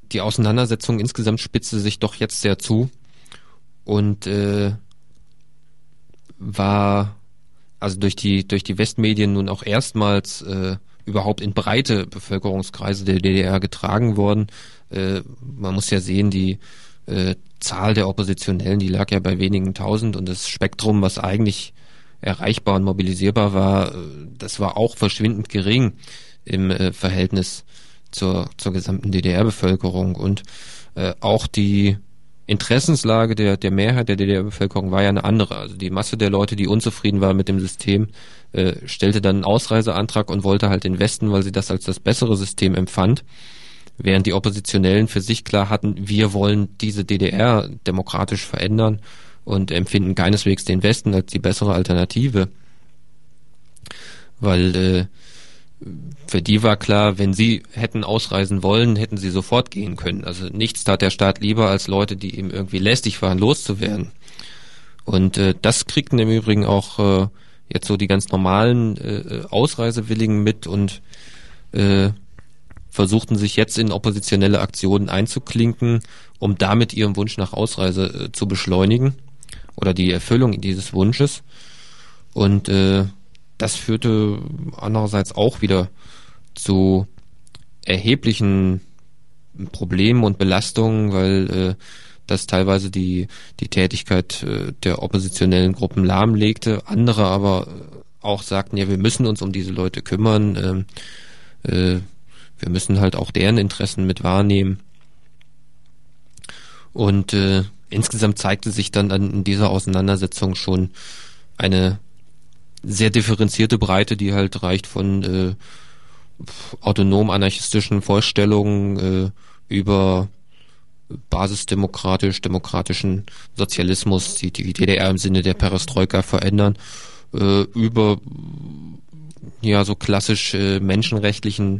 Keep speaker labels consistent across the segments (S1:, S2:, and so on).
S1: die Auseinandersetzung insgesamt spitzte sich doch jetzt sehr zu und war also durch die Westmedien nun auch erstmals überhaupt in breite Bevölkerungskreise der DDR getragen worden. Man muss ja sehen, die Zahl der Oppositionellen, die lag ja bei wenigen tausend, und das Spektrum, was eigentlich erreichbar und mobilisierbar war, das war auch verschwindend gering im Verhältnis zur gesamten DDR-Bevölkerung. Und auch die Interessenslage der Mehrheit der DDR-Bevölkerung war ja eine andere. Also die Masse der Leute, die unzufrieden war mit dem System, stellte dann einen Ausreiseantrag und wollte halt den Westen, weil sie das als das bessere System empfand. Während die Oppositionellen für sich klar hatten, wir wollen diese DDR demokratisch verändern und empfinden keineswegs den Westen als die bessere Alternative. Weil für die war klar, wenn sie hätten ausreisen wollen, hätten sie sofort gehen können. Also nichts tat der Staat lieber, als Leute, die ihm irgendwie lästig waren, loszuwerden. Und das kriegten im Übrigen auch jetzt so die ganz normalen Ausreisewilligen mit und versuchten sich jetzt in oppositionelle Aktionen einzuklinken, um damit ihren Wunsch nach Ausreise zu beschleunigen oder die Erfüllung dieses Wunsches. Und das führte andererseits auch wieder zu erheblichen Problemen und Belastungen, weil das teilweise die Tätigkeit der oppositionellen Gruppen lahmlegte. Andere aber auch sagten, ja, wir müssen uns um diese Leute kümmern, wir müssen halt auch deren Interessen mit wahrnehmen. Und insgesamt zeigte sich dann in dieser Auseinandersetzung schon eine sehr differenzierte Breite, die halt reicht von autonom-anarchistischen Vorstellungen über basisdemokratischen Sozialismus, die DDR im Sinne der Perestroika verändern, über ja so klassisch menschenrechtliche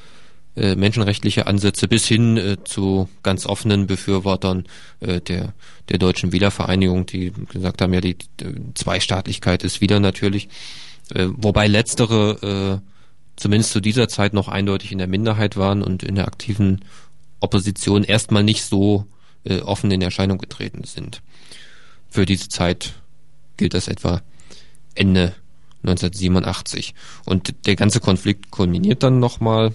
S1: Ansätze bis hin zu ganz offenen Befürwortern der deutschen Wiedervereinigung, die gesagt haben, ja, die Zweistaatlichkeit ist wieder natürlich, wobei letztere zumindest zu dieser Zeit noch eindeutig in der Minderheit waren und in der aktiven Opposition erstmal nicht so offen in Erscheinung getreten sind. Für diese Zeit gilt das etwa Ende 1987. Und der ganze Konflikt kulminiert dann nochmal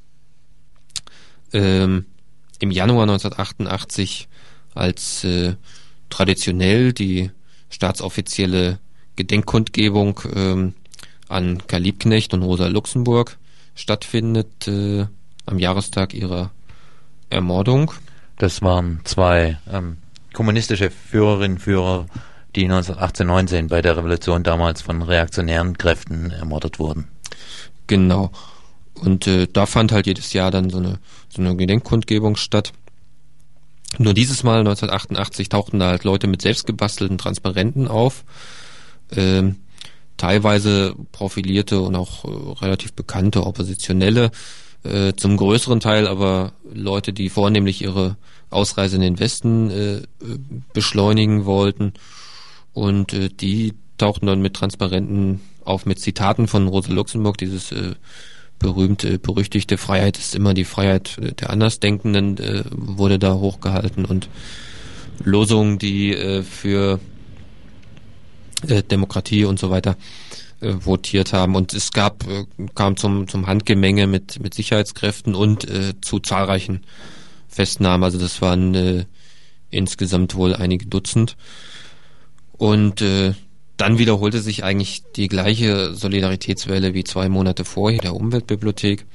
S1: im Januar 1988, als traditionell die staatsoffizielle Gedenkkundgebung an Karl Liebknecht und Rosa Luxemburg stattfindet, am Jahrestag ihrer Ermordung.
S2: Das waren zwei kommunistische Führerinnen und Führer, die 1918/19 bei der Revolution damals von reaktionären Kräften ermordet wurden.
S1: Genau. Und da fand halt jedes Jahr dann so eine Gedenkkundgebung statt. Nur dieses Mal, 1988, tauchten da halt Leute mit selbstgebastelten Transparenten auf. Teilweise profilierte und auch relativ bekannte Oppositionelle. Zum größeren Teil aber Leute, die vornehmlich ihre Ausreise in den Westen beschleunigen wollten. Und die tauchten dann mit Transparenten auf, mit Zitaten von Rosa Luxemburg, dieses berühmte-berüchtigte Freiheit ist immer die Freiheit der Andersdenkenden, wurde da hochgehalten, und Losungen, die für Demokratie und so weiter votiert haben. Und es kam zum Handgemenge mit Sicherheitskräften und zu zahlreichen Festnahmen. Also das waren insgesamt wohl einige Dutzend. Und dann wiederholte sich eigentlich die gleiche Solidaritätswelle wie 2 Monate vorher der Umweltbibliothek.